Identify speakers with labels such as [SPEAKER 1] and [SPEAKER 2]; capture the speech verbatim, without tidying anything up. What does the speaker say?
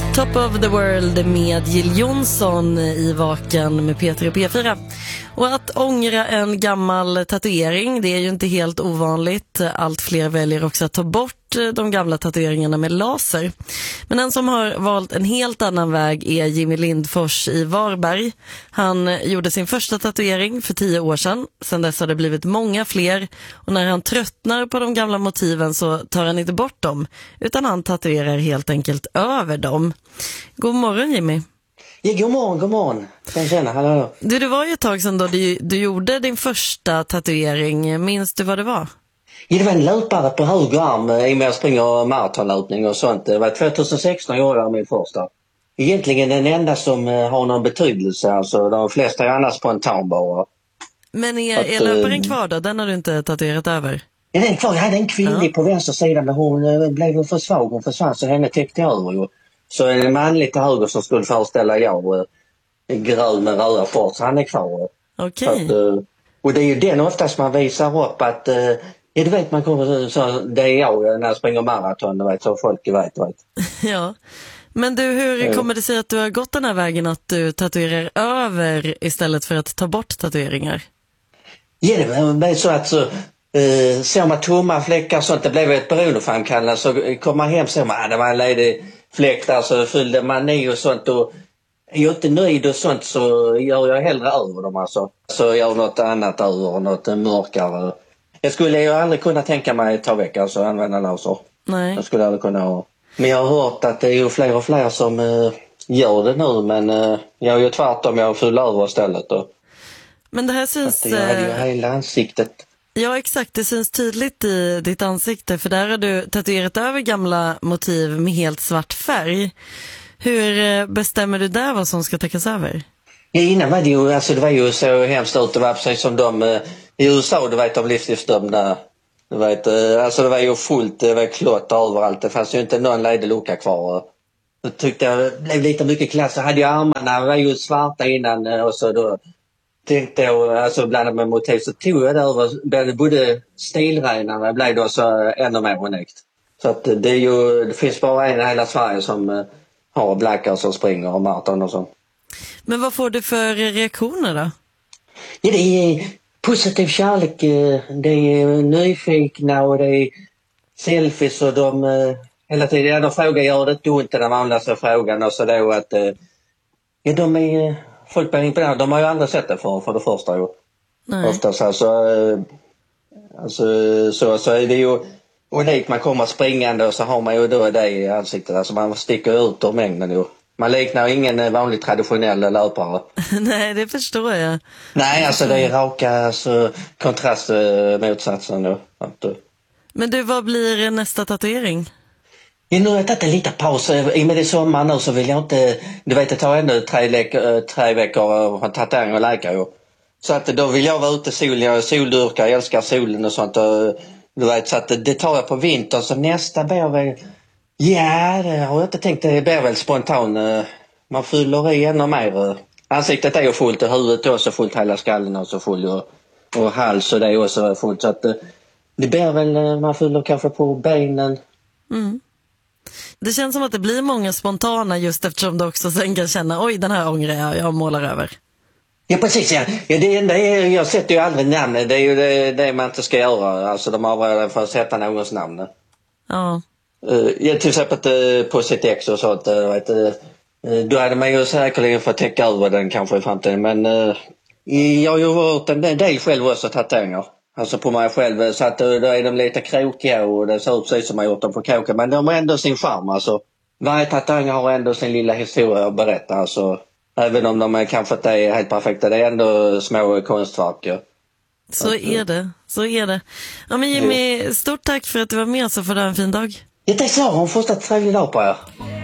[SPEAKER 1] Top of the World med Jill Johnson i Vaken med Peter och P fyra. Och att ångra en gammal tatuering, det är ju inte helt ovanligt. Allt fler väljer också att ta bort de gamla tatueringarna med laser. Men en som har valt en helt annan väg är Jimmy Lindfors i Varberg. Han gjorde sin första tatuering för tio år sedan. Sedan dess har det blivit många fler. Och när han tröttnar på de gamla motiven så tar han inte bort dem, utan han tatuerar helt enkelt över dem. God morgon, Jimmy.
[SPEAKER 2] Ja, god morgon, god morgon. Sen känna, hallå.
[SPEAKER 1] Du, det var ju ett tag sedan då du, du gjorde din första tatuering. Minns du vad det var?
[SPEAKER 2] Ja, det var en löpare på höger arm i och med att springa maratonlöpning och sånt. Det var tjugohundrasexton jag gjorde min första. Egentligen den enda som har någon betydelse. Alltså de flesta är annars spontanbara.
[SPEAKER 1] Men är, att, är löparen kvar då? Den har du inte tatuerat över?
[SPEAKER 2] Ja, den är kvar. Jag hade en kvinnlig
[SPEAKER 1] ja.
[SPEAKER 2] på vänster sida, men hon blev för svag. Hon försvann så henne täckte jag över. Så en manlig till höger som skulle föreställa jag grön med röda fart, så han är kvar.
[SPEAKER 1] Okej.
[SPEAKER 2] Okay. Och det är ju den oftast man visar upp att ja, du vet, man kommer så, det är jag när jag springer maraton, du vet, så folk vet, vet.
[SPEAKER 1] Ja, men du, hur kommer det sig att du har gått den här vägen att du tatuerar över istället för att ta bort tatueringar?
[SPEAKER 2] Ja, det är så att så, eh, ser man tomma fläckar och sånt, det blev ett beroendeframkallande, så kommer man hem och ser man, ah, det var en ledig fläck där, så fyllde man i och sånt, och är jag inte nöjd och sånt så gör jag hellre över dem alltså. Så jag gör något annat över, något mörkare. Jag skulle ju aldrig kunna tänka mig att ta väck, alltså använda laser.
[SPEAKER 1] Nej.
[SPEAKER 2] Jag skulle aldrig kunna ha. Men jag har hört att det är ju fler och fler som uh, gör det nu, men uh, jag är ju tvärtom, jag fyller över istället. Då.
[SPEAKER 1] Men det här syns...
[SPEAKER 2] Jag hade ju hela ansiktet.
[SPEAKER 1] Ja, exakt. Det syns tydligt i ditt ansikte, för där har du tatuerat över gamla motiv med helt svart färg. Hur bestämmer du där vad som ska täckas över?
[SPEAKER 2] Ja, innan var det ju, alltså det var ju så hemskt ut, det var precis som de uh, i U S A, du vet, de livstidsdömda. Du vet, uh, alltså det var ju fullt, det var klotter överallt, det fanns ju inte någon ledig lucka kvar. Jag tyckte jag det blev lite mycket klass, jag hade ju armarna, var ju svarta innan uh, och så då tänkte jag, alltså blandat med motiv, så tog jag det över, blev både stilrenare, det blev då så ännu mer unikt. Så att det är ju, det finns bara en i hela Sverige som uh, har blackar som springer och maraton och sånt.
[SPEAKER 1] Men vad får du för reaktioner då?
[SPEAKER 2] Ja, det är positiv kärlek, det är nyfikna och det är selfies och de hela tiden, ja, de frågar, gör det inte ont när man läser frågan och så då att ja, de är, folk blir imponerade, de har ju aldrig sett det för, för det första ju. Nej. Oftast alltså, alltså så, så är det ju unikt, man kommer springande och så har man ju då det i ansiktet, alltså man sticker ut ur mängden ju. Man liknar ingen vanlig traditionell löpare.
[SPEAKER 1] Nej, det förstår jag.
[SPEAKER 2] Nej, alltså det är raka alltså, kontrastmotsatsen då.
[SPEAKER 1] Men du, vad blir nästa tatuering?
[SPEAKER 2] Ja, nu har jag tagit en liten paus. I och med det sommar nu så vill jag inte, du vet, det tar ändå tre, le- tre veckor från tatuering och läkare ju. Så att då vill jag vara ute i solen, jag är soldyrkare, jag älskar solen och sånt. Och, du vet, så att det tar jag på vintern, så nästa blir väl, ja, det har jag inte tänkt, det blir väl spontan. Man fyller i ännu mer. Ansiktet är ju fullt och huvudet är också fullt, hela skallen är så full och, och hals och det är också fullt. Så att det blir väl, man fyller kanske på benen.
[SPEAKER 1] Mm. Det känns som att det blir många spontana just eftersom du också sen kan känna, oj, den här ångrar jag, jag målar över. Ja, precis, ja. Ja, det enda är, jag sätter ju aldrig namn, det är ju det, det man inte ska göra. Alltså de avråder för att sätta någons namn. Ja. Uh, ja, till exempel uh, på sitt ex och sånt, uh, vet, uh, då hade man ju säkerligen fått täcka över den kanske i framtiden, men uh, jag har ju varit en del själv också tatueringar. Alltså på mig själv, så att då är de lite krokiga och det ser ut precis som man gjort dem på kåken, men de har ändå sin charm alltså. Varje tatuering har ändå sin lilla historia att berätta, alltså. Även om de är, kanske inte är helt perfekta, det är ändå små konstverk. Ja. Så är det, så är det. Ja, men Jimmy, stort tack för att du var med, så får du ha en fin dag.
[SPEAKER 2] Ja, det är så, hon får en trevlig dag på er.